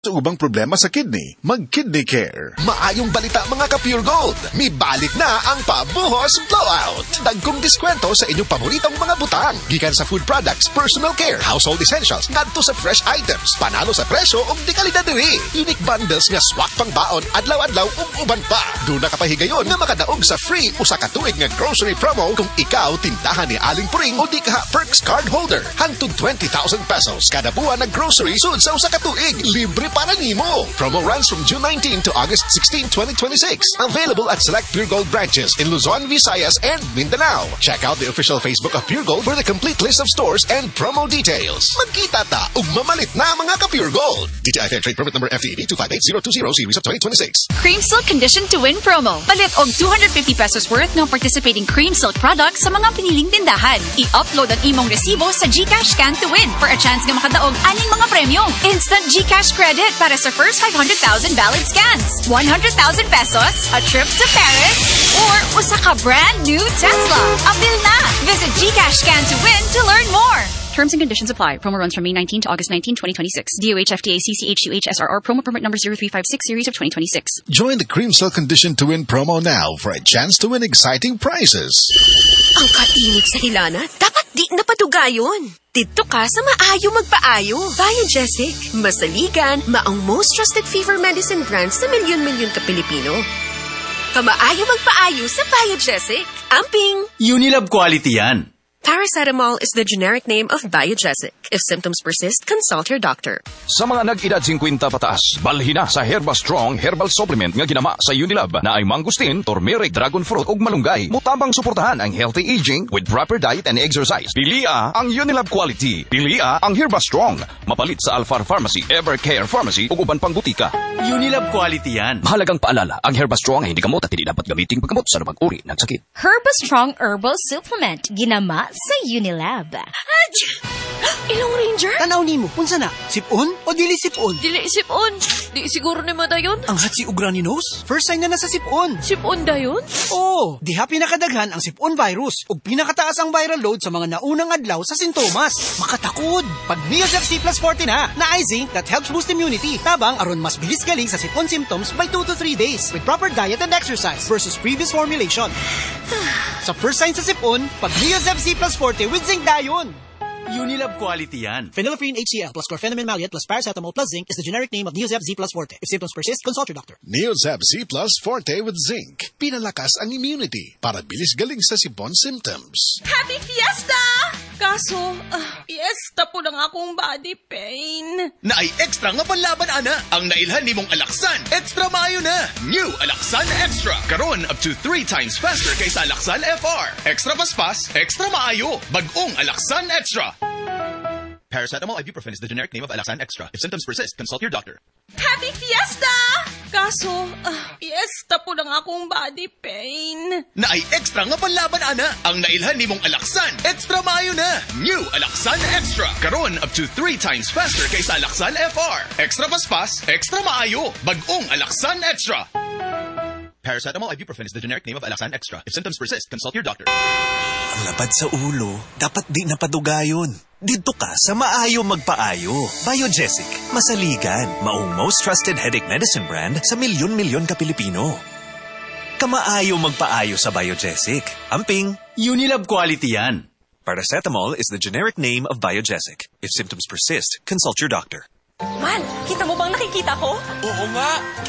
Sa ubang problema sa kidney, mag-Kidney Care. Maayong balita mga ka-Pure Gold. May balik na ang Pabuhos Blowout. Dagkong diskwento sa inyong paboritong mga butang. Gikan sa food products, personal care, household essentials, ngadto sa fresh items. Panalo sa presyo o di kalidad diri. Unique bundles nga swak pang baon, adlaw-adlaw uban pa. Doon na kapahigayon nga makadaog sa free usa ka tuig nga grocery promo kung ikaw tindahan ni Aling Puring o di ka Perks card holder. Hangtod 20,000 pesos kada buwan na grocery sud sa usa ka tuig. Libre para nimo. Promo runs from June 19 to August 16, 2026. Available at select Pure Gold branches in Luzon, Visayas, and Mindanao. Check out the official Facebook of Pure Gold for the complete list of stores and promo details. Magkita ta ug mamalit na mga ka-Pure Gold. DTI Fair Trade Permit Number FTEB 258020 Series of 2026. Cream Silk Condition to Win promo. Palit og 250 pesos worth ng participating Cream Silk products sa mga piniling tindahan. I-upload ang imong resibo sa GCash Scan to Win for a chance nga makadaog aning mga premyo. Instant GCash credit para sa first 500,000 valid scans, 100,000 pesos, a trip to Paris, or usa ka brand new Tesla. Apil na! Visit GCash Scan to Win to learn more. Terms and conditions apply. Promo runs from May 19 to August 19, 2026. DOH FDA CCH SRR promo permit number 0356 series of 2026. Join the Cream Silk Condition to Win promo now for a chance to win exciting prizes. Ang kainit sa hilana, dapat di napadugayon. Dito ka sa maayo magpaayo. Biogesic, masaligan, maong most trusted fever medicine brand sa milyon-milyon ka Pilipino. Kamaayo magpaayo sa Biogesic. Amping! Unilab quality yan. Paracetamol is the generic name of Biogesic. If symptoms persist, consult your doctor. Sa mga nag-edad 50 pataas, balhin na sa Herba Strong Herbal Supplement nga ginama sa Unilab na ay mangustin, turmeric, dragon fruit ug malunggay. Mutabang suportahan ang healthy aging with proper diet and exercise. Pilia ang Unilab quality. Pilia ang Herba Strong. Mapalit sa Alfar Pharmacy, Evercare Pharmacy ug uban pang butika. Unilab quality yan. Mahalagang paalala, ang Herba Strong ay hindi gamot at hindi dapat gamitin paggamot sa anumang uri ng sakit. Herba Strong Herbal Supplement ginama sa Unilab. Ilong Ranger? Tanaw nimo, unsa na? Sipon o dili sipon? Dili sipon. Di siguro ni madayon. Ang hatsi ug runny nose? First sign na nasa sipon. Sipon dayon? Oo, diha pinakadaghan ang sipon virus ug pinakataas ang viral load sa mga naunang adlaw sa sintomas. Makatakod. Pag Neosep C plus 40 na ay zinc that helps boost immunity. Tabang aron mas bilis galing sa sipon symptoms by 2 to 3 days with proper diet and exercise versus previous formulation. Sa first sign sa sipon, pag Neosep C plus 40 with zinc dayon. Unilab quality yan. Phenylephrine HCl plus chlorpheniramine maleate plus paracetamol plus zinc is the generic name of Neosep Z plus Forte. If symptoms persist, consult your doctor. Neosep Z plus Forte with zinc. Pinalakas ang immunity para bilis galing sa sipon symptoms. Happy Fiesta! Kaso, fiesta po lang akong body pain. Na ay extra nga panlaban, ana. Ang nailhan ni mong Alaksan, extra maayo na. New Alaksan Extra. Karon up to 3 times faster kaysa Alaksan FR. Extra paspas, extra maayo. Bagong Alaksan Extra. Paracetamol ibuprofen is the generic name of Alaksan Extra. If symptoms persist, consult your doctor. Happy Fiesta! Kaso, fiesta po lang akong body pain. Na ay extra nga panlaban, ana. Ang nailhan ni mong Alaksan, extra maayo na. New Alaksan Extra. Karon up to 3 times faster kaysa Alaksan FR. Extra paspas, extra maayo. Bagong Alaksan Extra. Paracetamol ibuprofen is the generic name of Alaksan Extra. If symptoms persist, consult your doctor. Ang lapad sa ulo, dapat di napadugayon. Dito ka sa maayo magpaayo. Biogesic, masaligan, maong most trusted headache medicine brand sa milyon-milyon ka Pilipino. Kamaayo magpaayo sa Biogesic. Amping. Unilab quality yan. Paracetamol is the generic name of Biogesic. If symptoms persist, consult your doctor. Man, kita mo bang nakikita ko? Oo nga.